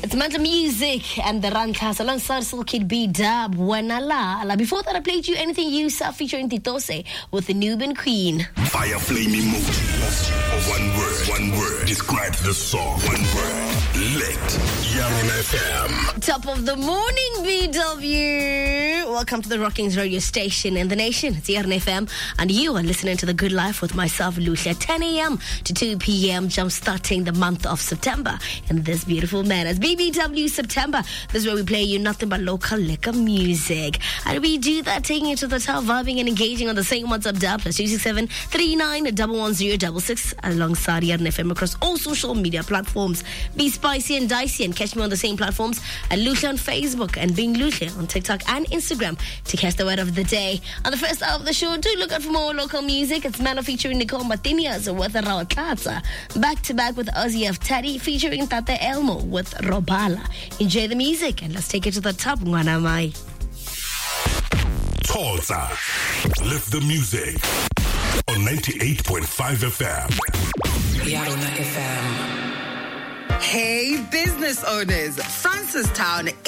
It's Manta Music and the Run Class alongside Soul Kid B-Dub, Wanala. Before that, I played you Anything You Saw featuring Titose with the Nubian Queen. Fire flame emoji. One word. Describe the song. One word. Lit. Yaron FM. Top of the morning, BW. Welcome to the Rockings radio station in the nation. It's Yaron FM, and you are listening to The Good Life with myself, Lucia. 10 a.m. to 2 p.m. Jump-starting the month of September in this beautiful manner. It's BBW September. This is where we play you nothing but local liquor music. And we do that taking you to the top, vibing and engaging on the same WhatsApp dial, +267 39 110 66, alongside Yaron FM across all social media platforms. Be spicy and dicey and catch me on the same platforms at Lucia on Facebook and Being Lucia on TikTok and Instagram to catch the word of the day. On the first hour of the show, do look out for more local music. It's Mano featuring Nicole Martinez with Rawatata. Back to back with Ozzy of Teddy featuring Tate Elmo with Robala. Enjoy the music and let's take it to the top. Ngwana mai. Tulsa. Lift the music on 98.5 FM. Yaron FM. Hey, business owners, Francistown